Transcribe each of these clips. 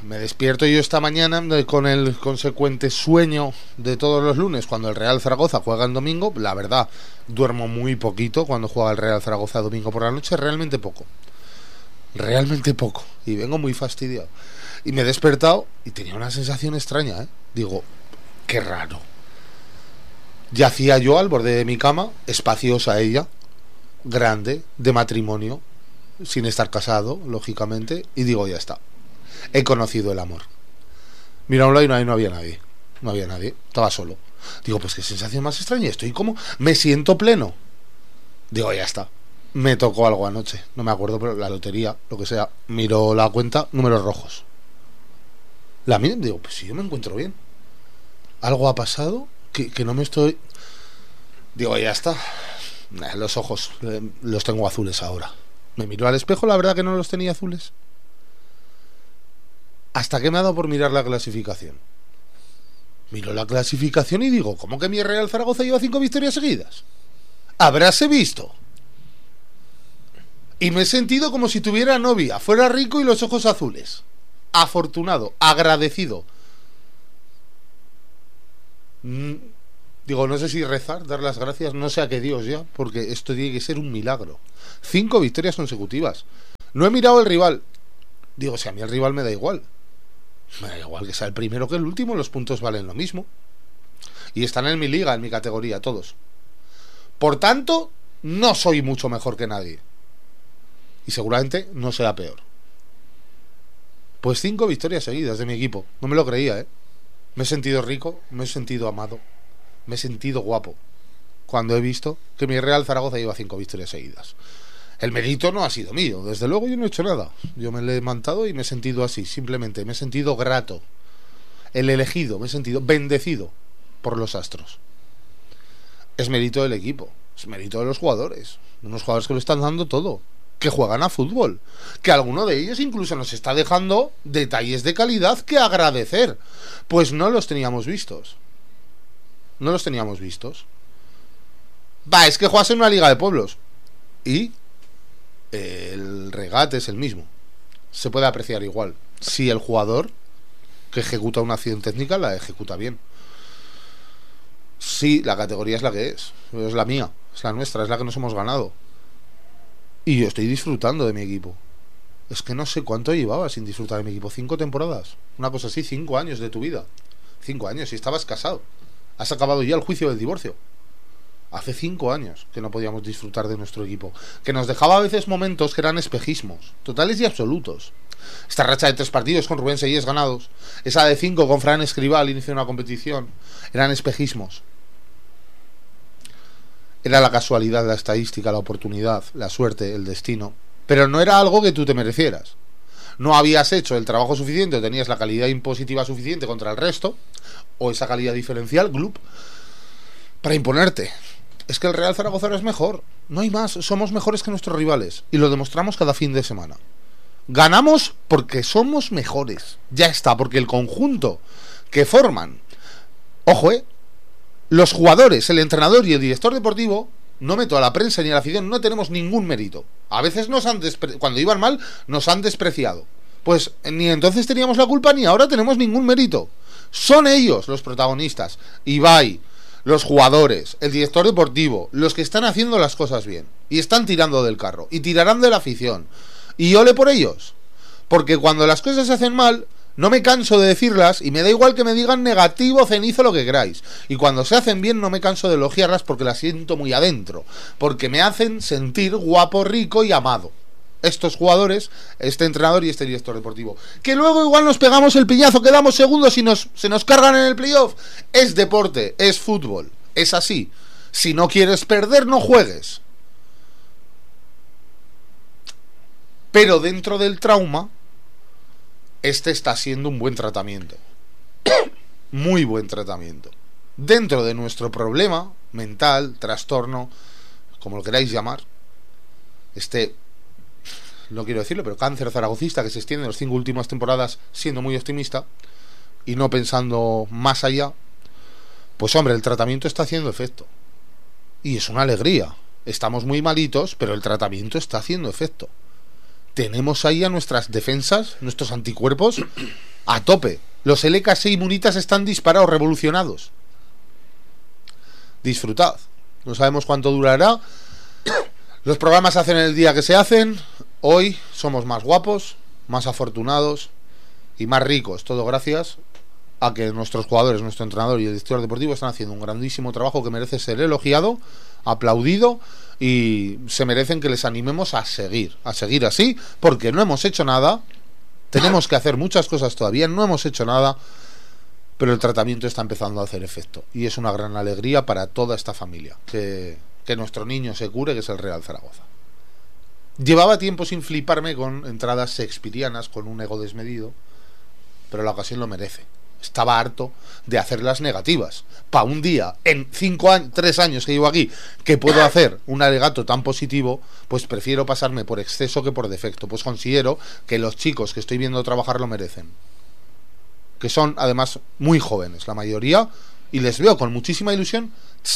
Me despierto yo esta mañana con el consecuente sueño de todos los lunes cuando el Real Zaragoza juega el domingo. La verdad, duermo muy poquito cuando juega el Real Zaragoza domingo por la noche, realmente poco. Y vengo muy fastidiado. Y me he despertado y tenía una sensación extraña, ¿eh? Digo, qué raro. Yacía yo al borde de mi cama, espaciosa ella, grande, de matrimonio, sin estar casado, lógicamente, y digo, ya está. He conocido el amor. Mira a un lado y no había nadie. No había nadie, estaba solo. Digo, pues qué sensación más extraña. Estoy como, me siento pleno. Digo, ya está. Me tocó algo anoche, no me acuerdo, pero la lotería, lo que sea. Miro la cuenta, números rojos. La miro y digo, pues si yo me encuentro bien. Algo ha pasado que no me estoy... Digo, ya está. Los ojos los tengo azules ahora. Me miro al espejo, la verdad que no los tenía azules. Hasta que me ha dado por mirar la clasificación. Miro la clasificación y digo, ¿cómo que mi Real Zaragoza lleva 5 victorias seguidas? Habráse visto. Y me he sentido como si tuviera novia, fuera rico y los ojos azules. Afortunado, agradecido. Digo, no sé si rezar, dar las gracias, no sé a qué Dios ya, porque esto tiene que ser un milagro. 5 victorias consecutivas. No he mirado el rival. Digo, si a mí el rival me da igual. Me da igual que sea el primero que el último, los puntos valen lo mismo. Y están en mi liga, en mi categoría, todos. Por tanto, no soy mucho mejor que nadie. Y seguramente no será peor. Pues 5 victorias seguidas de mi equipo. No me lo creía, ¿eh? Me he sentido rico, me he sentido amado, me he sentido guapo cuando he visto que mi Real Zaragoza lleva 5 victorias seguidas. El mérito no ha sido mío, desde luego yo no he hecho nada. Yo me he levantado y me he sentido así, simplemente me he sentido grato, el elegido, me he sentido bendecido por los astros. Es mérito del equipo, es mérito de los jugadores, unos jugadores que lo están dando todo, que juegan a fútbol, que alguno de ellos incluso nos está dejando detalles de calidad que agradecer, pues no los teníamos vistos. Es que juegas en una liga de pueblos y el regate es el mismo, se puede apreciar igual si el jugador que ejecuta una acción técnica la ejecuta bien. Sí, la categoría es la que es la mía, es la nuestra, es la que nos hemos ganado. Y yo estoy disfrutando de mi equipo. Es que no sé cuánto llevaba sin disfrutar de mi equipo. 5 temporadas. Una cosa así, 5 años de tu vida. 5 años, si estabas casado. Has acabado ya el juicio del divorcio. Hace 5 años que no podíamos disfrutar de nuestro equipo. Que nos dejaba a veces momentos que eran espejismos. Totales y absolutos. Esta racha de 3 partidos con Rubén Sellés ganados. Esa de 5 con Fran Escribá al inicio de una competición. Eran espejismos. Era la casualidad, la estadística, la oportunidad, la suerte, el destino. Pero no era algo que tú te merecieras. No habías hecho el trabajo suficiente o tenías la calidad impositiva suficiente contra el resto, o esa calidad diferencial, club, para imponerte. Es que el Real Zaragoza es mejor. No hay más. Somos mejores que nuestros rivales. Y lo demostramos cada fin de semana. Ganamos porque somos mejores. Ya está, porque el conjunto que forman... Ojo, los jugadores, el entrenador y el director deportivo, no meto a la prensa ni a la afición, no tenemos ningún mérito. A veces cuando iban mal nos han despreciado. Pues ni entonces teníamos la culpa ni ahora tenemos ningún mérito. Son ellos los protagonistas. Ibai, los jugadores, el director deportivo, los que están haciendo las cosas bien. Y están tirando del carro. Y tirarán de la afición. Y ole por ellos. Porque cuando las cosas se hacen mal... No me canso de decirlas y me da igual que me digan negativo, cenizo, lo que queráis. Y cuando se hacen bien no me canso de elogiarlas porque las siento muy adentro. Porque me hacen sentir guapo, rico y amado. Estos jugadores, este entrenador y este director deportivo. Que luego igual nos pegamos el piñazo, quedamos segundos y se nos cargan en el playoff. Es deporte, es fútbol, es así. Si no quieres perder, no juegues. Pero dentro del trauma... Este está siendo un buen tratamiento. Muy buen tratamiento. Dentro de nuestro problema mental, trastorno, como lo queráis llamar, no quiero decirlo, pero cáncer zaragocista que se extiende en las 5 últimas temporadas, siendo muy optimista y no pensando más allá, pues hombre, el tratamiento está haciendo efecto. Y es una alegría. Estamos muy malitos, pero el tratamiento está haciendo efecto. Tenemos ahí a nuestras defensas, nuestros anticuerpos a tope. Los LKS y Munitas están disparados, revolucionados. Disfrutad. No sabemos cuánto durará. Los programas se hacen el día que se hacen. Hoy somos más guapos, más afortunados y más ricos. Todo gracias a que nuestros jugadores, nuestro entrenador y el director deportivo están haciendo un grandísimo trabajo que merece ser elogiado, aplaudido, y se merecen que les animemos a seguir así, porque no hemos hecho nada. Tenemos que hacer muchas cosas todavía, no hemos hecho nada, pero el tratamiento está empezando a hacer efecto y es una gran alegría para toda esta familia que nuestro niño se cure, que es el Real Zaragoza. Llevaba tiempo sin fliparme con entradas shakespearianas con un ego desmedido, pero la ocasión lo merece. Estaba harto de hacer las negativas. Para un día, en 3 años que llevo aquí, que puedo hacer un alegato tan positivo, pues prefiero pasarme por exceso que por defecto. Pues considero que los chicos que estoy viendo trabajar lo merecen. Que son, además, muy jóvenes, la mayoría, y les veo con muchísima ilusión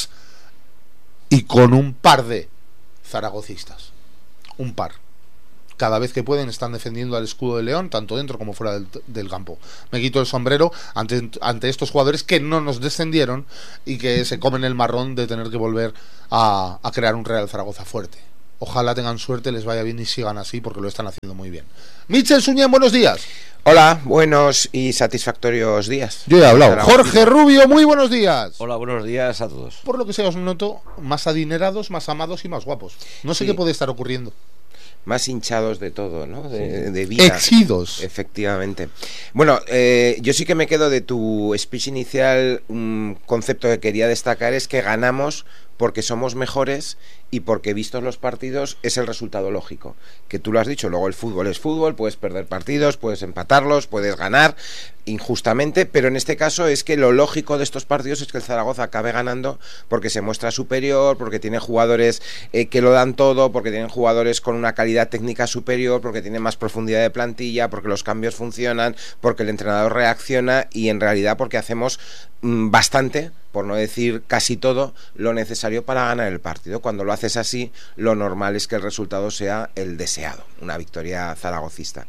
y con un par de zaragocistas. Un par. Cada vez que pueden están defendiendo al escudo de León, tanto dentro como fuera del campo. Me quito el sombrero ante estos jugadores que no nos descendieron y que se comen el marrón de tener que volver a crear un Real Zaragoza fuerte. Ojalá tengan suerte, les vaya bien y sigan así, porque lo están haciendo muy bien. Michel Suñén, buenos días. Hola, buenos y satisfactorios días. Yo he hablado. Jorge Rubio, muy buenos días. Hola, buenos días a todos. Por lo que sea, os noto más adinerados, más amados y más guapos. No sé qué puede estar ocurriendo. Más hinchados de todo, ¿no? De vida. Exidos. Efectivamente. Bueno, yo sí que me quedo de tu speech inicial. Un concepto que quería destacar es que ganamos porque somos mejores y porque, vistos los partidos, es el resultado lógico. Que tú lo has dicho, luego el fútbol es fútbol, puedes perder partidos, puedes empatarlos, puedes ganar injustamente, pero en este caso es que lo lógico de estos partidos es que el Zaragoza acabe ganando porque se muestra superior, porque tiene jugadores que lo dan todo, porque tienen jugadores con una calidad técnica superior, porque tiene más profundidad de plantilla, porque los cambios funcionan, porque el entrenador reacciona y en realidad porque hacemos bastante, por no decir casi todo, lo necesario para ganar el partido. Cuando lo haces así, lo normal es que el resultado sea el deseado, una victoria zaragocista.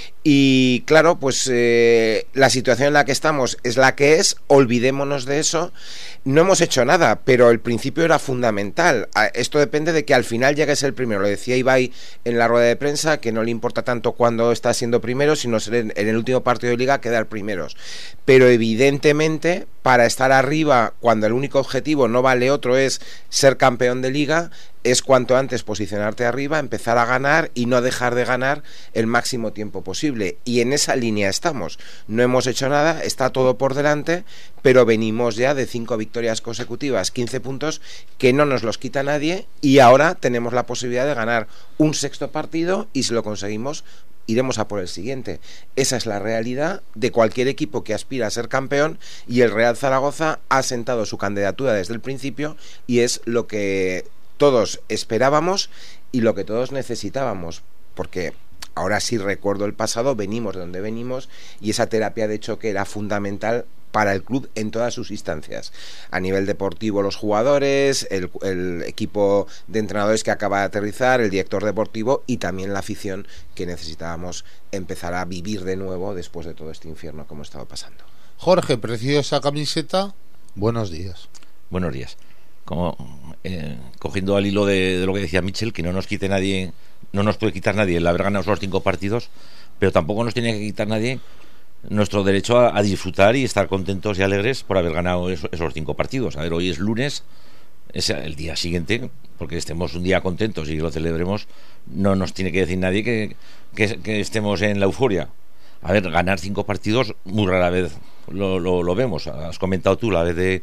Y claro, pues la situación en la que estamos es la que es, olvidémonos de eso. No hemos hecho nada, pero el principio era fundamental. Esto depende de que al final llegues el primero. Lo decía Ibai en la rueda de prensa, que no le importa tanto cuando está siendo primero, sino en el último partido de liga quedar primeros. Pero evidentemente, para estar arriba, cuando el único objetivo, no vale otro, es ser campeón de liga, es cuanto antes posicionarte arriba, empezar a ganar y no dejar de ganar el máximo tiempo posible. Y en esa línea estamos. No hemos hecho nada, está todo por delante, pero venimos ya de 5 victorias consecutivas, 15 puntos, que no nos los quita nadie, y ahora tenemos la posibilidad de ganar un 6º partido, y si lo conseguimos, iremos a por el siguiente. Esa es la realidad de cualquier equipo que aspira a ser campeón, y el Real Zaragoza ha sentado su candidatura desde el principio, y es lo que todos esperábamos y lo que todos necesitábamos, porque ahora sí recuerdo el pasado, venimos de donde venimos, y esa terapia de choque era fundamental para el club en todas sus instancias. A nivel deportivo, los jugadores, el equipo de entrenadores que acaba de aterrizar, el director deportivo y también la afición, que necesitábamos empezar a vivir de nuevo después de todo este infierno que hemos estado pasando. Jorge, preciosa camiseta, buenos días. Buenos días. Como cogiendo al hilo de lo que decía Michel, que no nos quite nadie, no nos puede quitar nadie el haber ganado los 5 partidos, pero tampoco nos tiene que quitar nadie nuestro derecho a disfrutar y estar contentos y alegres por haber ganado esos 5 partidos. A ver, hoy es lunes, es el día siguiente, porque estemos un día contentos y lo celebremos, no nos tiene que decir nadie que estemos en la euforia. A ver, ganar 5 partidos muy rara vez lo vemos. Has comentado tú la vez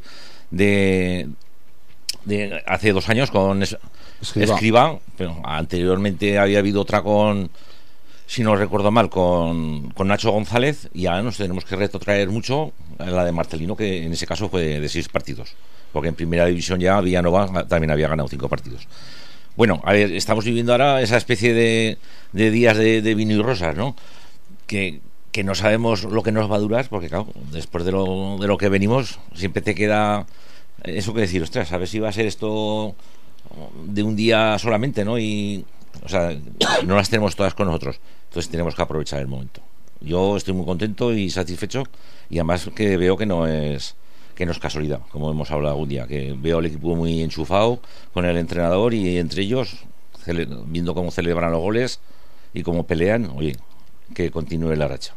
de hace 2 años con Escribá, pero anteriormente había habido otra con, si no recuerdo mal, con Nacho González, y ahora nos tenemos que retrotraer mucho a la de Marcelino, que en ese caso fue de 6 partidos, porque en primera división ya Villanova también había ganado 5 partidos. Bueno, a ver, estamos viviendo ahora esa especie de días de vino y rosas, ¿no? Que no sabemos lo que nos va a durar, porque claro, después de lo que venimos, siempre te queda eso que decir, ostras, a ver si va a ser esto de un día solamente, ¿no? Y, o sea, no las tenemos todas con nosotros, entonces tenemos que aprovechar el momento. Yo estoy muy contento y satisfecho, y además que veo que no es casualidad, como hemos hablado algún día, que veo al equipo muy enchufado con el entrenador y entre ellos viendo cómo celebran los goles y cómo pelean. Oye, que continúe la racha.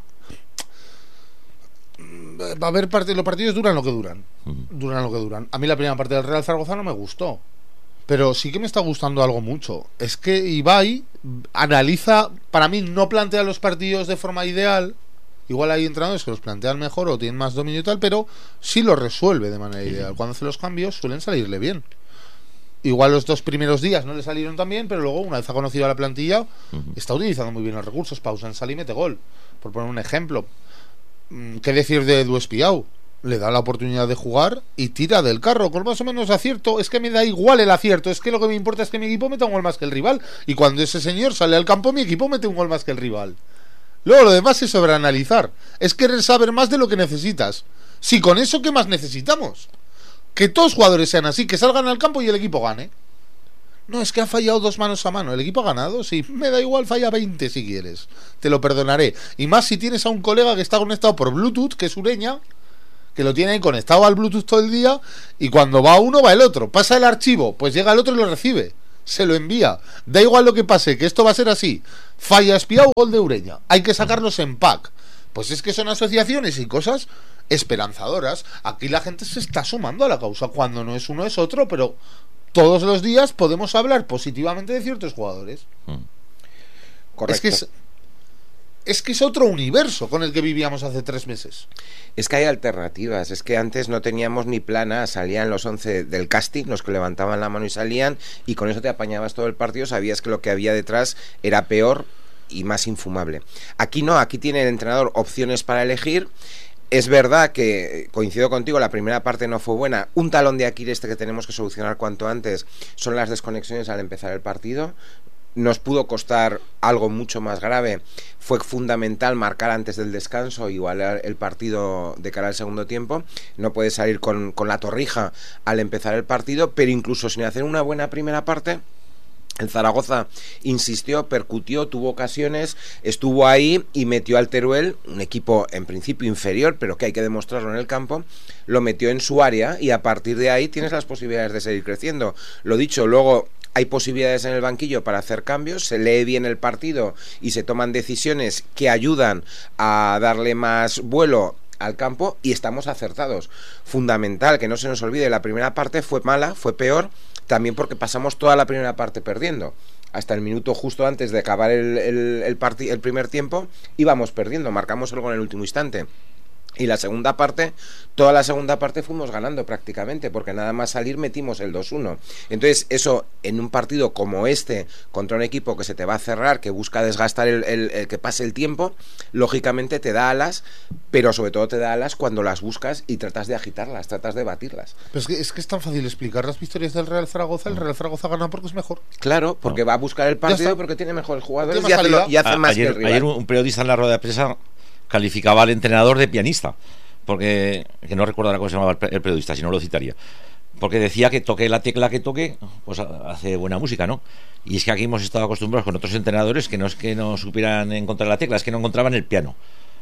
Va a haber los partidos duran lo que duran. Duran lo que duran. A mí la primera parte del Real Zaragoza no me gustó, pero sí que me está gustando algo mucho. Es que Ibai analiza, para mí no plantea los partidos de forma ideal. Igual hay entrenadores que los plantean mejor o tienen más dominio y tal, pero sí lo resuelve de manera ideal. Cuando hace los cambios suelen salirle bien. Igual los 2 primeros días no le salieron tan bien, pero luego, una vez ha conocido a la plantilla, está utilizando muy bien los recursos. Pausa en sal y mete gol, por poner un ejemplo. ¿Qué decir de Edu Espiau? Le da la oportunidad de jugar y tira del carro con más o menos acierto. Es que me da igual el acierto, es que lo que me importa es que mi equipo meta un gol más que el rival, y cuando ese señor sale al campo, mi equipo mete un gol más que el rival. Luego lo demás es sobreanalizar, es querer saber más de lo que necesitas. Si con eso, ¿qué más necesitamos? Que todos los jugadores sean así, que salgan al campo y el equipo gane. No, es que ha fallado 2 manos a mano. El equipo ha ganado, sí, me da igual, falla 20 si quieres, te lo perdonaré. Y más si tienes a un colega que está conectado por Bluetooth, que es Ureña, que lo tiene conectado al Bluetooth todo el día, y cuando va uno va el otro. Pasa el archivo, pues llega el otro y lo recibe, se lo envía. Da igual lo que pase, que esto va a ser así. Falla Espiau, gol de Ureña, hay que sacarlos en pack. Pues es que son asociaciones y cosas esperanzadoras. Aquí la gente se está sumando a la causa, cuando no es uno es otro, pero todos los días podemos hablar positivamente de ciertos jugadores. Correcto. Es que es otro universo con el que vivíamos hace 3 meses. Es que hay alternativas. Es que antes no teníamos ni plan A. Salían los 11 del casting, los que levantaban la mano y salían, y con eso te apañabas todo el partido. Sabías que lo que había detrás era peor y más infumable. Aquí no, aquí tiene el entrenador opciones para elegir. Es verdad que, coincido contigo, la primera parte no fue buena. Un talón de Aquiles que tenemos que solucionar cuanto antes son las desconexiones al empezar el partido. Nos pudo costar algo mucho más grave. Fue fundamental marcar antes del descanso, igualar el partido de cara al segundo tiempo. No puedes salir con la torrija al empezar el partido, pero incluso sin hacer una buena primera parte, el Zaragoza insistió, percutió, tuvo ocasiones, estuvo ahí y metió al Teruel, un equipo en principio inferior, pero que hay que demostrarlo en el campo, lo metió en su área, y a partir de ahí tienes las posibilidades de seguir creciendo. Lo dicho, luego hay posibilidades en el banquillo para hacer cambios, se lee bien el partido y se toman decisiones que ayudan a darle más vuelo al campo, y estamos acertados. Fundamental que no se nos olvide, la primera parte fue mala, fue peor, también porque pasamos toda la primera parte perdiendo. Hasta el minuto justo antes de acabar el primer tiempo íbamos perdiendo, marcamos el gol en el último instante. Y la segunda parte, toda la segunda parte fuimos ganando prácticamente, porque nada más salir metimos el 2-1. Entonces eso, en un partido como este, contra un equipo que se te va a cerrar, que busca desgastar el que pase el tiempo, lógicamente te da alas, pero sobre todo te da alas cuando las buscas y tratas de agitarlas, tratas de batirlas. Pero es que es tan fácil explicar las victorias del Real Zaragoza. El Real Zaragoza gana porque es mejor. Claro, porque va a buscar el partido, porque tiene mejores jugadores y hace más que el rival. Ayer un periodista en la rueda de prensa calificaba al entrenador de pianista, porque, que no recuerdo ahora cómo se llamaba el periodista, si no lo citaría, porque decía que toque la tecla que toque, pues hace buena música, ¿no? Y es que aquí hemos estado acostumbrados con otros entrenadores que no es que no supieran encontrar la tecla, es que no encontraban el piano.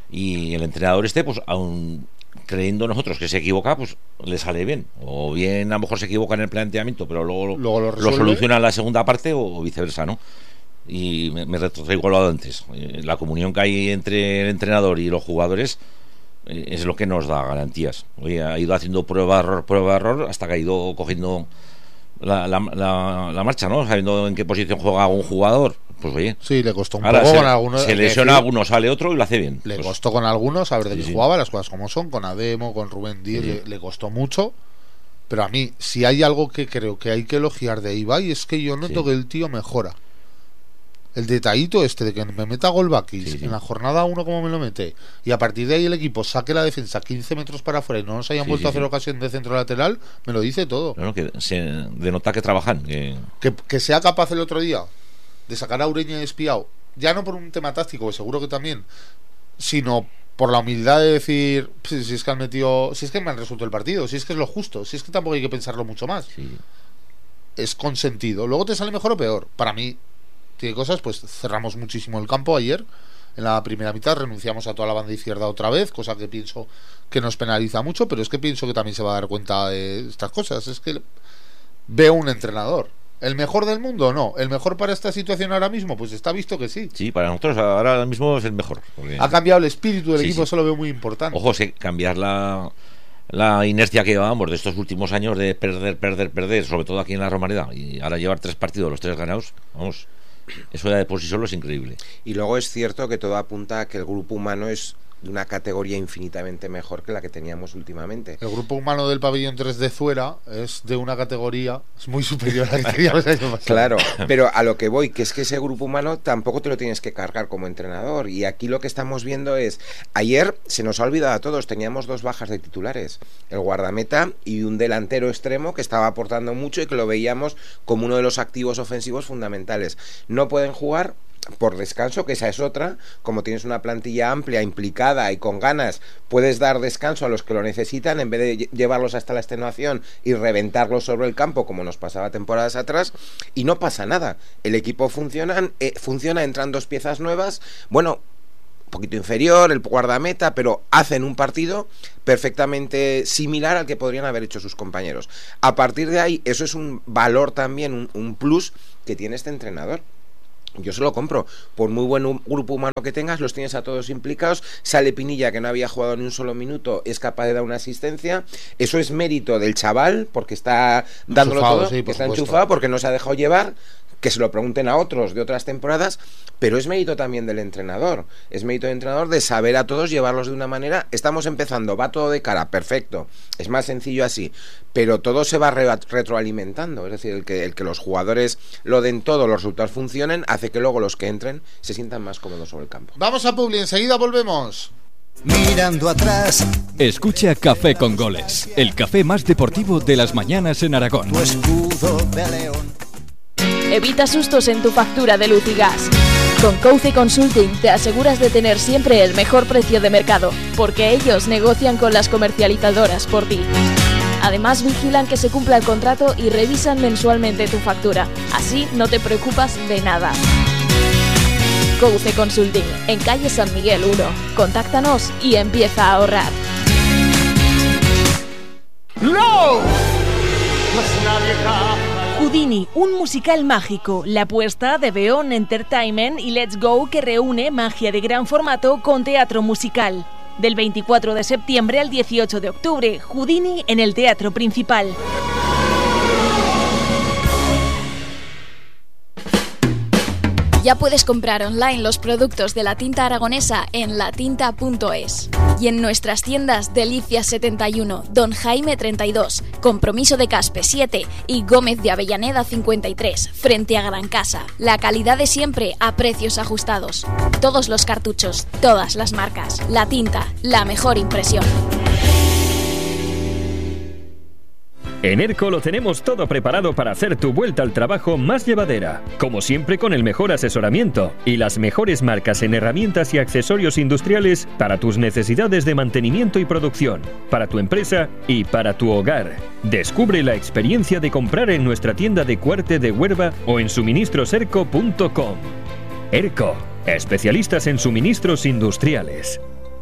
Y el entrenador pues aún creyendo nosotros que se equivoca, pues le sale bien. O bien a lo mejor se equivoca en el planteamiento, pero luego lo soluciona en la segunda parte, o viceversa, ¿no? Y me retrotraigo lo de antes. La comunión que hay entre el entrenador y los jugadores es lo que nos da garantías. Oye, ha ido haciendo prueba error hasta que ha ido cogiendo la marcha, ¿no? Sabiendo en qué posición juega un jugador. Pues oye, sí, le costó un poco con algunos. Se lesiona a alguno, sale otro y lo hace bien. Le costó con algunos saber de qué jugaba, las cosas como son, con Ademo, con Rubén Díez, le costó mucho. Pero a mí, si hay algo que creo que hay que elogiar de Ibai, es que yo noto que el tío mejora. El detallito este de que me meta gol Bakis en la jornada 1 como me lo mete, y a partir de ahí el equipo saque la defensa 15 metros para afuera y no nos hayan vuelto a hacer ocasión de centro lateral, me lo dice todo. Claro, que se denota que trabajan. Que sea capaz el otro día de sacar a Ureña y Espiau, ya no por un tema táctico, que seguro que también, sino por la humildad de decir, si es que han metido, si es que me han resuelto el partido, si es que es lo justo, si es que tampoco hay que pensarlo mucho más. Es consentido. Luego te sale mejor o peor. Para mí tiene cosas, pues cerramos muchísimo el campo ayer, en la primera mitad, renunciamos a toda la banda izquierda otra vez, cosa que pienso que nos penaliza mucho, pero es que pienso que también se va a dar cuenta de estas cosas. Es que veo un entrenador. ¿El mejor del mundo? No. ¿El mejor para esta situación ahora mismo? Pues está visto que sí. Sí, para nosotros ahora mismo es el mejor. Ha cambiado el espíritu del equipo, eso lo veo muy importante. Ojo, sí, cambiar la inercia que llevábamos de estos últimos años de perder, sobre todo aquí en la Romareda, y ahora llevar 3 partidos, los 3 ganados, vamos, eso ya de por sí solo es increíble. Y luego es cierto que todo apunta a que el grupo humano es de una categoría infinitamente mejor que la que teníamos últimamente. El grupo humano del pabellón 3 de Zuera es de una categoría, es muy superior a la que teníamos el año pasado. Claro, pero a lo que voy, que es que ese grupo humano tampoco te lo tienes que cargar como entrenador, y aquí lo que estamos viendo es, ayer se nos ha olvidado a todos, teníamos 2 bajas de titulares, el guardameta y un delantero extremo que estaba aportando mucho y que lo veíamos como uno de los activos ofensivos fundamentales. No pueden jugar por descanso, que esa es otra. Como tienes una plantilla amplia, implicada y con ganas, puedes dar descanso a los que lo necesitan en vez de llevarlos hasta la extenuación y reventarlos sobre el campo como nos pasaba temporadas atrás, y no pasa nada. El equipo funciona, entran 2 piezas nuevas, bueno, un poquito inferior, el guardameta, pero hacen un partido perfectamente similar al que podrían haber hecho sus compañeros. A partir de ahí, eso es un valor también, un plus que tiene este entrenador. Yo se lo compro. Por muy buen grupo humano que tengas, los tienes a todos implicados. Sale Pinilla, que no había jugado ni un solo minuto, es capaz de dar una asistencia. Eso es mérito del chaval, porque está dándolo enchufado, todo, sí, que está supuesto. enchufado, porque no se ha dejado llevar. Que se lo pregunten a otros de otras temporadas, pero es mérito también del entrenador. Es mérito del entrenador de saber a todos llevarlos de una manera. Estamos empezando, va todo de cara, perfecto. Es más sencillo así, pero todo se va retroalimentando. Es decir, el que los jugadores lo den todo, los resultados funcionen, hace que luego los que entren se sientan más cómodos sobre el campo. Vamos a Publi, enseguida volvemos. Mirando atrás, Escucha Café con Goles, el café más deportivo de las mañanas en Aragón. tu escudo de león. Evita sustos en tu factura de luz y gas. Con Couce Consulting te aseguras de tener siempre el mejor precio de mercado, porque ellos negocian con las comercializadoras por ti. Además, vigilan que se cumpla el contrato y revisan mensualmente tu factura. Así no te preocupas de nada. Couce Consulting, en calle San Miguel 1. Contáctanos y empieza a ahorrar. Houdini, un musical mágico, la apuesta de Beon Entertainment y Let's Go, que reúne magia de gran formato con teatro musical. Del 24 de septiembre al 18 de octubre, Houdini en el Teatro Principal. Ya puedes comprar online los productos de la tinta aragonesa en latinta.es. Y en nuestras tiendas Delicias 71, Don Jaime 32, Compromiso de Caspe 7 y Gómez de Avellaneda 53, frente a Gran Casa. La calidad de siempre a precios ajustados. Todos los cartuchos, todas las marcas. La Tinta, la mejor impresión. En ERCO lo tenemos todo preparado para hacer tu vuelta al trabajo más llevadera. Como siempre, con el mejor asesoramiento y las mejores marcas en herramientas y accesorios industriales para tus necesidades de mantenimiento y producción, para tu empresa y para tu hogar. Descubre la experiencia de comprar en nuestra tienda de Cuarte de Huerva o en suministroserco.com. ERCO, especialistas en suministros industriales.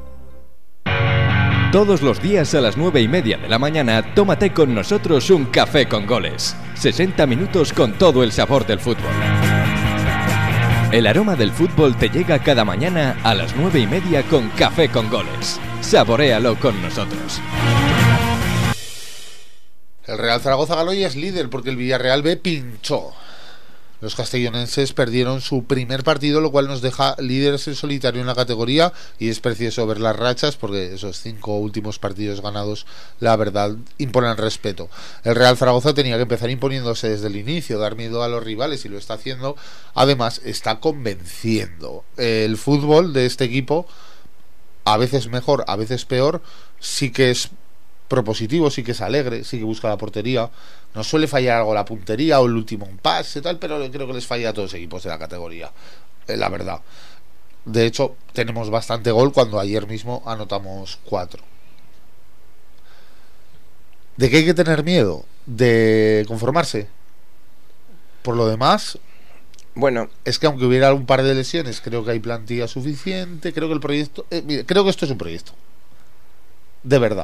Todos los días a las 9:30 de la mañana, tómate con nosotros un café con goles. 60 minutos con todo el sabor del fútbol. El aroma del fútbol te llega cada mañana a las 9:30 con Café con Goles. Saboréalo con nosotros. El Real Zaragoza ganó y es líder porque el Villarreal B pinchó. Los castellonenses perdieron su primer partido, lo cual nos deja líderes en solitario en la categoría, y es precioso ver las rachas porque esos 5 últimos partidos ganados, la verdad, imponen respeto. El Real Zaragoza tenía que empezar imponiéndose desde el inicio, dar miedo a los rivales, y lo está haciendo. Además, está convenciendo. El fútbol de este equipo, a veces mejor, a veces peor, sí que es propositivo, sí que es alegre, sí que busca la portería. Nos suele fallar algo la puntería o el último pase y tal, pero creo que les falla a todos los equipos de la categoría, la verdad. De hecho, tenemos bastante gol cuando ayer mismo anotamos 4. ¿De qué hay que tener miedo? ¿De conformarse? Por lo demás, Bueno, es que aunque hubiera un par de lesiones, creo que hay plantilla suficiente. Creo que el proyecto, mire, creo que esto es un proyecto de verdad.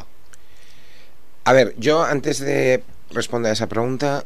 A ver, yo antes de responder a esa pregunta,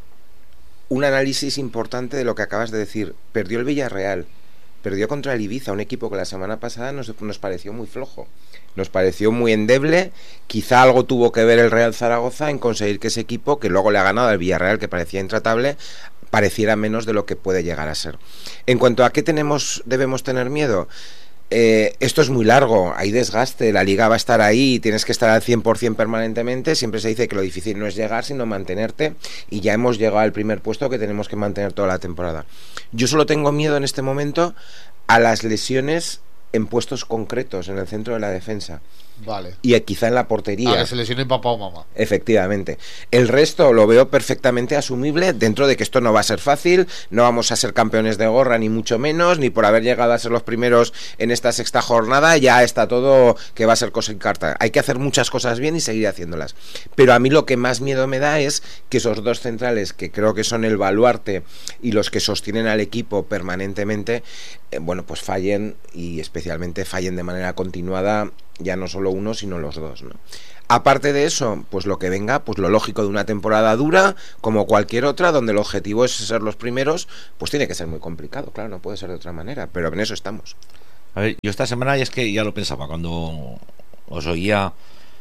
un análisis importante de lo que acabas de decir. Perdió el Villarreal, perdió contra el Ibiza, un equipo que la semana pasada nos pareció muy flojo, nos pareció muy endeble. Quizá algo tuvo que ver el Real Zaragoza en conseguir que ese equipo, que luego le ha ganado al Villarreal, que parecía intratable, pareciera menos de lo que puede llegar a ser. En cuanto a qué debemos tener miedo, esto es muy largo, hay desgaste, la liga va a estar ahí, tienes que estar al 100% permanentemente. Siempre se dice que lo difícil no es llegar, sino mantenerte, y ya hemos llegado al primer puesto que tenemos que mantener toda la temporada. Yo solo tengo miedo en este momento a las lesiones en puestos concretos en el centro de la defensa. Vale. Y quizá en la portería. Que se lesione papá o mamá. Efectivamente. El resto lo veo perfectamente asumible, dentro de que esto no va a ser fácil, no vamos a ser campeones de gorra, ni mucho menos, ni por haber llegado a ser los primeros en esta sexta jornada ya está todo que va a ser cosa en carta. Hay que hacer muchas cosas bien y seguir haciéndolas. Pero a mí lo que más miedo me da es que esos dos centrales, que creo que son el baluarte y los que sostienen al equipo permanentemente, bueno, pues fallen, y especialmente fallen de manera continuada, ya no solo uno, sino los dos, ¿no? Aparte de eso, pues lo que venga, pues lo lógico de una temporada dura, como cualquier otra, donde el objetivo es ser los primeros, pues tiene que ser muy complicado, claro, no puede ser de otra manera, pero en eso estamos. A ver, yo esta semana, y es que ya lo pensaba, cuando os oía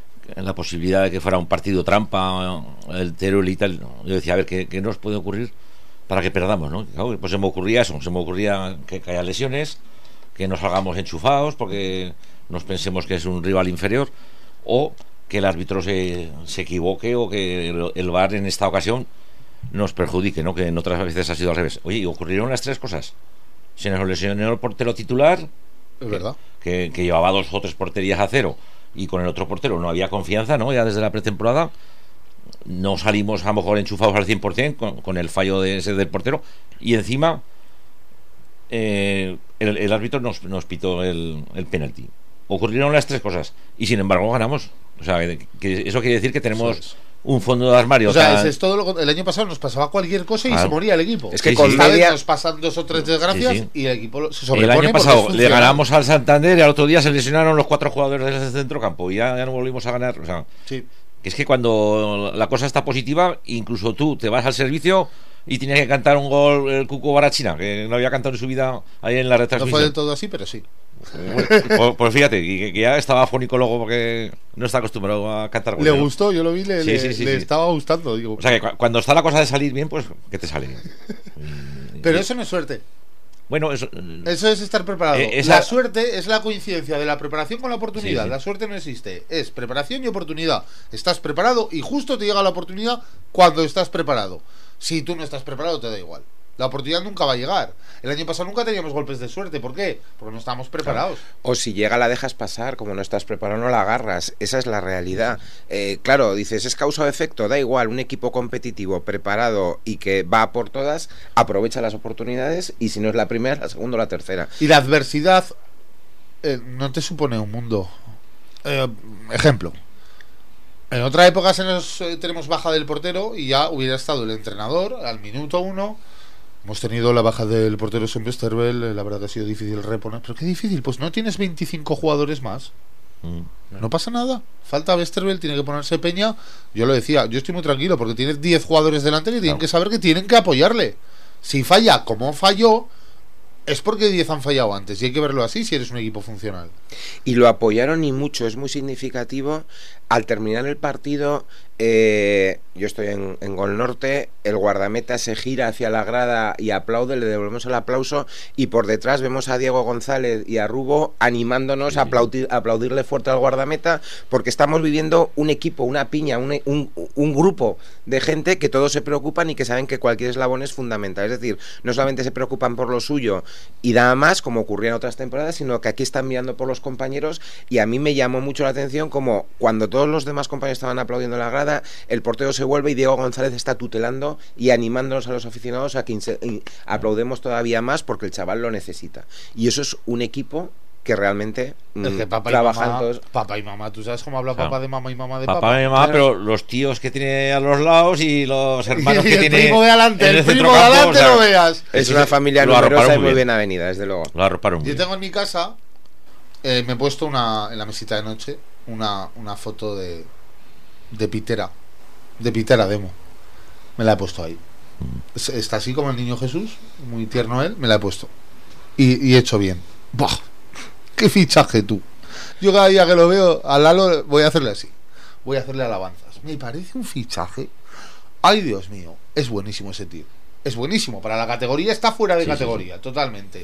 la posibilidad de que fuera un partido trampa, el Teruel y tal, yo decía, a ver, ¿qué nos puede ocurrir para que perdamos, ¿no? Pues se me ocurría eso, se me ocurría que haya lesiones, que nos salgamos enchufados porque nos pensemos que es un rival inferior, o que el árbitro se equivoque, o que el VAR en esta ocasión nos perjudique, ¿no? Que en otras veces ha sido al revés. Oye, y ocurrieron las tres cosas. Se nos lesionó el portero titular, es verdad, que llevaba 2 o 3 porterías a cero, y con el otro portero no había confianza, ¿no? Ya desde la pretemporada no salimos a lo mejor enchufados al 100% con el fallo del portero, y encima el árbitro nos pitó el penalti. Ocurrieron las tres cosas y sin embargo ganamos. O sea, que eso quiere decir que tenemos un fondo de armario. O sea, es todo el año pasado nos pasaba cualquier cosa y se moría el equipo. Es que con esta media vez nos pasan 2 o 3 desgracias y el equipo se sobrepone. El año pasado le ganamos al Santander y al otro día se lesionaron los 4 jugadores del centrocampo y ya no volvimos a ganar. O sea, que es que cuando la cosa está positiva, incluso tú te vas al servicio y tienes que cantar un gol el Cuco Barachina, que no había cantado en su vida ahí en la retransmisión. No fue del todo así, pero sí. Pues fíjate, que ya estaba afónico luego porque no está acostumbrado a cantar goles. Le gustó, yo lo vi, le estaba gustando. Digo. O sea, que cuando está la cosa de salir bien, pues que te sale. Pero eso no es suerte. Bueno, eso es estar preparado. La suerte es la coincidencia de la preparación con la oportunidad. La suerte no existe, es preparación y oportunidad. Estás preparado y justo te llega la oportunidad cuando estás preparado. Si tú no estás preparado, te da igual. La oportunidad nunca va a llegar. El año pasado nunca teníamos golpes de suerte. ¿Por qué? Porque no estábamos preparados. O si llega la dejas pasar. Como no estás preparado, no la agarras. Esa es la realidad. Claro, dices, es causa o efecto. Da igual, un equipo competitivo, preparado y que va por todas, aprovecha las oportunidades, y si no es la primera, la segunda o la tercera. Y la adversidad no te supone un mundo. Ejemplo. En otra época tenemos baja del portero y ya hubiera estado el entrenador al minuto 1. Hemos tenido la baja del portero Westerveld, la verdad que ha sido difícil reponer. ¿Pero qué difícil? Pues no tienes 25 jugadores más. No pasa nada. Falta Westerveld, tiene que ponerse Peña. Yo lo decía, yo estoy muy tranquilo porque tienes 10 jugadores delante que tienen que saber que tienen que apoyarle. Si falla como falló, es porque 10 han fallado antes y hay que verlo así si eres un equipo funcional. Y lo apoyaron y mucho, es muy significativo. Al terminar el partido, yo estoy en Gol Norte, el guardameta se gira hacia la grada y aplaude, le devolvemos el aplauso, y por detrás vemos a Diego González y a Rubo animándonos a aplaudirle fuerte al guardameta, porque estamos viviendo un equipo, una piña, un grupo de gente que todos se preocupan y que saben que cualquier eslabón es fundamental. Es decir, no solamente se preocupan por lo suyo y nada más, como ocurría en otras temporadas, sino que aquí están mirando por los compañeros. Y a mí me llamó mucho la atención como cuando todos los demás compañeros estaban aplaudiendo en la grada, el portero se vuelve y Diego González está tutelando y animándonos a los aficionados a que aplaudemos todavía más porque el chaval lo necesita. Y eso es un equipo que realmente Es que trabajan todos. papá y mamá, ¿tú sabes cómo habla Claro. papá de mamá y mamá de Papá y mamá, pero los tíos que tiene a los lados y los hermanos y que el tiene primo de adelante, en el primo centrocampo, de adelante o sea, no veas. Es una familia lo arroparon numerosa y muy muy bien. bien avenida, desde luego. Lo arroparon muy Yo bien. tengo en mi casa, me he puesto en la mesita de noche una foto de Pitera Demo. Me la he puesto ahí. Está así como el niño Jesús, muy tierno él, me la he puesto. Y he hecho bien. ¡Bah! ¡Qué fichaje tú! Yo cada día que lo veo a Lalo voy a hacerle así. Voy a hacerle alabanzas. Me parece un fichaje. ¡Ay, Dios mío! Es buenísimo ese tío. Es buenísimo. Para la categoría está fuera de categoría, totalmente.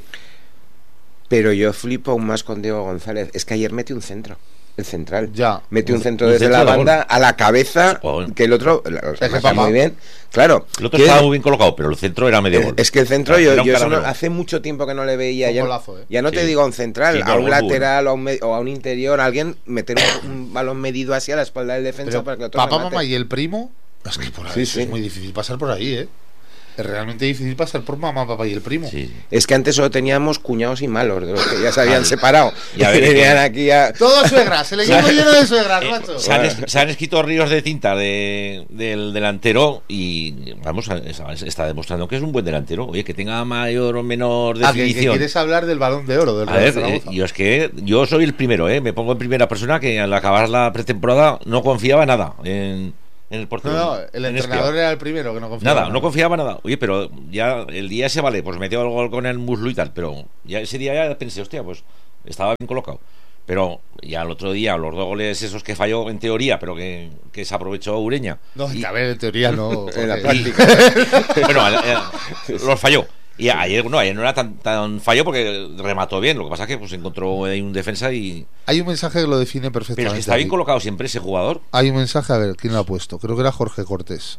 Pero yo flipo aún más con Diego González. Es que ayer metió un centro. El central. Ya. Metió un centro Un desde centro la de banda gol. a la cabeza, Joder. que el otro está muy bien. Claro. El otro que- estaba muy bien colocado, pero el centro era medio gol. Es que el centro, Era un yo eso caramelo. hace mucho tiempo que no le veía. Un Ya, golazo, ya no te Sí. digo a un central, Sí, no, a un gol, lateral o a un interior, a alguien meter un balón medido así a la espalda del defensa Pero para que el otro se papá, mate. mamá y el primo, es que por ahí Sí, sí. es muy difícil pasar por ahí, ¿eh? Es realmente difícil pasar por mamá, papá y el primo. Sí. Es que antes solo teníamos cuñados y malos, de los que ya se habían separado. Y a ver, Y venían aquí a... Todo suegras, el equipo lleno de suegras, macho. Se han escrito ríos de tinta del delantero y vamos, está demostrando que es un buen delantero. Oye, que tenga mayor o menor Ah, que definición. quieres hablar del Balón de Oro del A Real ver, Zaragoza. yo es que yo soy el primero, me pongo en primera persona que al acabar la pretemporada no confiaba nada en el portero. No, el en entrenador Espia. era el primero que no confiaba. Nada, no confiaba nada. Oye, pero ya el día ese vale, pues metió el gol con el muslo y tal, pero ya ese día ya pensé, hostia, pues estaba bien colocado. Pero ya el otro día, los 2 goles esos que falló en teoría, pero que se aprovechó Ureña. No, Y- a ver, en teoría no. En la Jorge. práctica. bueno, los falló. Y ayer no era tan fallo porque remató bien. Lo que pasa es que pues encontró ahí un defensa y. Hay un mensaje que lo define Pero perfectamente. es que está bien aquí. colocado siempre ese jugador. Hay un mensaje, a ver, ¿quién lo ha puesto? Creo que era Jorge Cortés.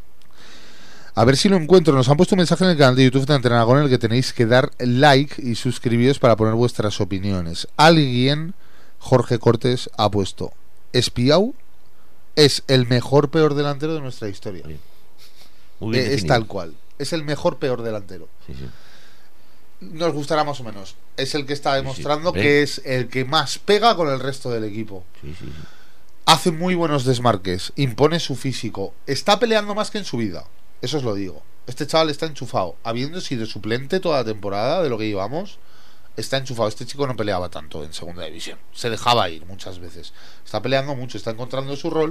A ver si lo encuentro. Nos han puesto un mensaje en el canal de YouTube de Antena Aragón en el que tenéis que dar like y suscribiros para poner vuestras opiniones. Alguien, Jorge Cortés, ha puesto: Espiau es el mejor peor delantero de nuestra historia. Muy bien Es definido. tal cual. Es el mejor peor delantero. Sí, sí. Nos gustará más o menos. Es el que está Sí, demostrando sí. que es el que más pega con el resto del equipo. Sí, sí, sí. Hace muy buenos desmarques, impone su físico, está peleando más que en su vida. Eso os lo digo. Este chaval está enchufado. Habiendo sido suplente toda la temporada de lo que llevamos, está enchufado. Este chico no peleaba tanto en segunda división. Se dejaba ir muchas veces. Está peleando mucho, está encontrando su rol.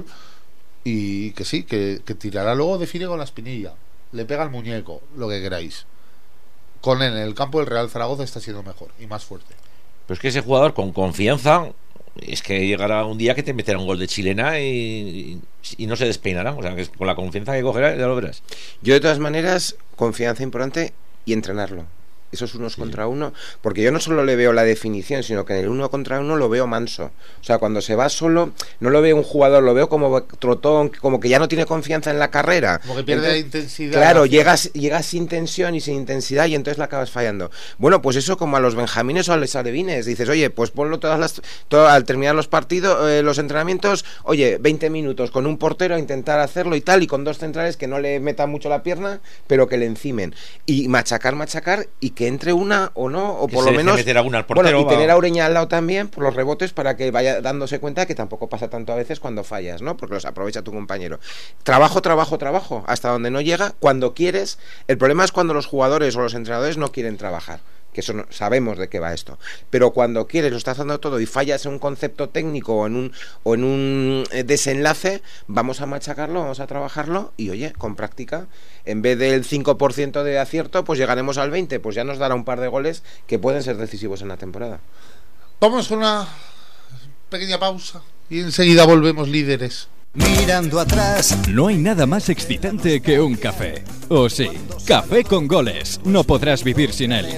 Y que sí, que tirará luego, define con la espinilla. Le pega al muñeco, lo que queráis. Con él en el campo del Real Zaragoza está siendo mejor y más fuerte. Pero es que ese jugador con confianza es que llegará un día que te meterá un gol de chilena y no se despeinará. O sea, que con la confianza que cogerá, ya lo verás. Yo de todas maneras, confianza importante y entrenarlo. Esos unos contra uno, porque yo no solo le veo la definición, sino que en el 1 contra 1 lo veo manso. O sea, cuando se va solo, no lo veo un jugador, lo veo como trotón, como que ya no tiene confianza en la carrera. Como que pierde Entonces, la intensidad. Claro, llegas sin tensión y sin intensidad y entonces la acabas fallando. Bueno, pues eso como a los benjamines o a los alevines. Dices, oye, pues ponlo al terminar los partidos, los entrenamientos, oye, 20 minutos con un portero a intentar hacerlo y tal, y con 2 centrales que no le metan mucho la pierna, pero que le encimen. Y machacar y que entre una o no, o Que por se lo deje menos... meter alguna al portero, bueno, y va. tener a Ureña al lado también por los rebotes para que vaya dándose cuenta que tampoco pasa tanto a veces cuando fallas, ¿no? Porque los aprovecha tu compañero. Trabajo, hasta donde no llega, cuando quieres. El problema es cuando los jugadores o los entrenadores no quieren trabajar, que eso sabemos de qué va esto. Pero cuando quieres, lo estás dando todo y fallas en un concepto técnico o en un desenlace, vamos a machacarlo, vamos a trabajarlo y oye, con práctica, en vez del 5% de acierto, pues llegaremos al 20%, pues ya nos dará un par de goles que pueden ser decisivos en la temporada. Vamos con una pequeña pausa y enseguida volvemos líderes. Mirando atrás, No hay nada más excitante que un café. ¿O sí? Café con goles. No podrás vivir sin él.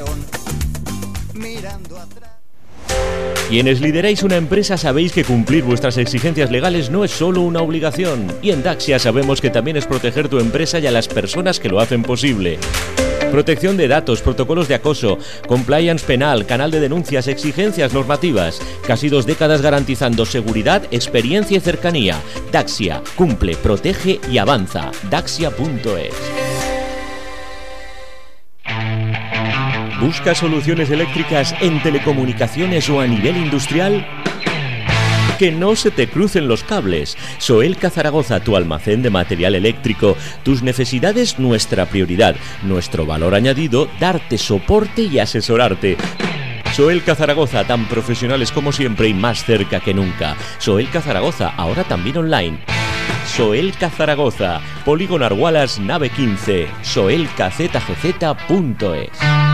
mirando atrás. Quienes lideráis una empresa sabéis que cumplir vuestras exigencias legales no es solo una obligación. Y en Daxia sabemos que también es proteger tu empresa y a las personas que lo hacen posible. Protección de datos, protocolos de acoso, compliance penal, canal de denuncias, exigencias normativas. Casi 2 décadas garantizando seguridad, experiencia y cercanía. Daxia, cumple, protege y avanza. Daxia.es. ¿Buscas soluciones eléctricas en telecomunicaciones o a nivel industrial? Que no se te crucen los cables. Soelca Zaragoza, tu almacén de material eléctrico. Tus necesidades, nuestra prioridad. Nuestro valor añadido, darte soporte y asesorarte. Soelca Zaragoza, tan profesionales como siempre y más cerca que nunca. Soelca Zaragoza, ahora también online. Soelca Zaragoza, Polígono Argualas, nave 15, soelcazgz.es.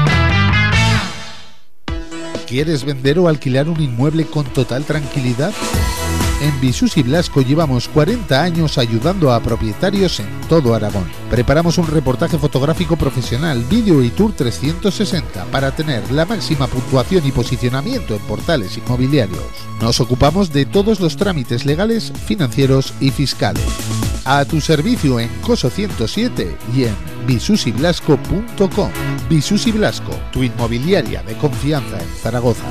¿Quieres vender o alquilar un inmueble con total tranquilidad? En Visus y Blasco llevamos 40 años ayudando a propietarios en todo Aragón. Preparamos un reportaje fotográfico profesional, vídeo y tour 360 para tener la máxima puntuación y posicionamiento en portales inmobiliarios. Nos ocupamos de todos los trámites legales, financieros y fiscales. A tu servicio en Coso 107 y en visusyblasco.com. Visus y Blasco, tu inmobiliaria de confianza en Zaragoza.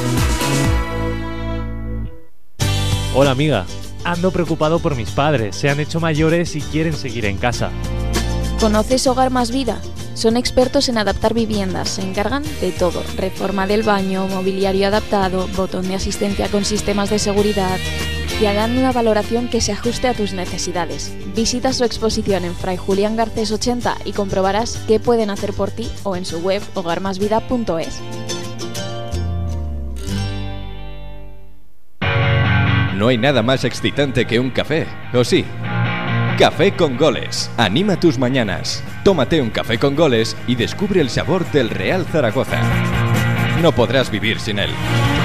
Hola amiga, ando preocupado por mis padres, se han hecho mayores y quieren seguir en casa. ¿Conoces Hogar Más Vida? Son expertos en adaptar viviendas, se encargan de todo, reforma del baño, mobiliario adaptado, botón de asistencia con sistemas de seguridad. Te harán una valoración que se ajuste a tus necesidades. Visita su exposición en Fray Julián Garcés 80 y comprobarás qué pueden hacer por ti o en su web hogarmasvida.es. No hay nada más excitante que un café, ¿o sí? Café con Goles. Anima tus mañanas. Tómate un café con Goles y descubre el sabor del Real Zaragoza. No podrás vivir sin él.